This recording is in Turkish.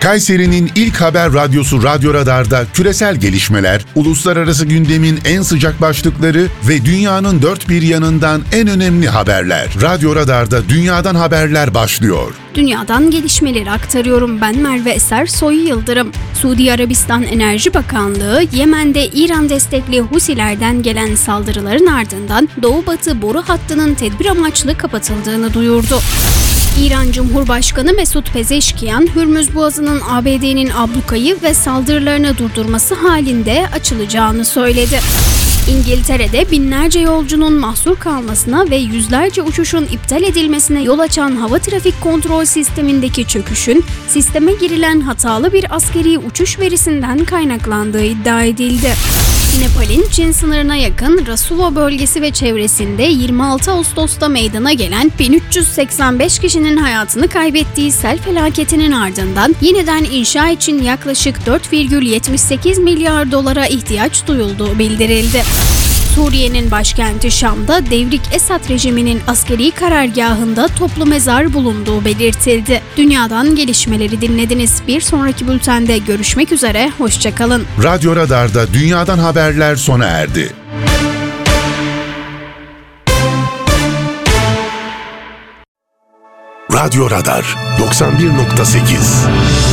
Kayseri'nin ilk haber radyosu Radyo Radar'da küresel gelişmeler, uluslararası gündemin en sıcak başlıkları ve dünyanın dört bir yanından en önemli haberler. Radyo Radar'da dünyadan haberler başlıyor. Dünyadan gelişmeleri aktarıyorum. Ben Merve Eser Soy Yıldırım. Suudi Arabistan Enerji Bakanlığı, Yemen'de İran destekli Husilerden gelen saldırıların ardından Doğu-Batı boru hattının tedbir amaçlı kapatıldığını duyurdu. İran Cumhurbaşkanı Mesut Pezeşkiyan, Hürmüz Boğazı'nın ABD'nin ablukayı ve saldırılarını durdurması halinde açılacağını söyledi. İngiltere'de binlerce yolcunun mahsur kalmasına ve yüzlerce uçuşun iptal edilmesine yol açan hava trafik kontrol sistemindeki çöküşün, sisteme girilen hatalı bir askeri uçuş verisinden kaynaklandığı iddia edildi. Nepal'in Çin sınırına yakın Rasuvo bölgesi ve çevresinde 26 Ağustos'ta meydana gelen 1385 kişinin hayatını kaybettiği sel felaketinin ardından yeniden inşa için yaklaşık 4,78 milyar dolara ihtiyaç duyulduğu bildirildi. Suriye'nin başkenti Şam'da devrik Esad rejiminin askeri karargahında toplu mezar bulunduğu belirtildi. Dünyadan gelişmeleri dinlediniz. Bir sonraki bültende görüşmek üzere, hoşça kalın. Radyo Radar'da dünyadan haberler sona erdi. Radyo Radar 91.8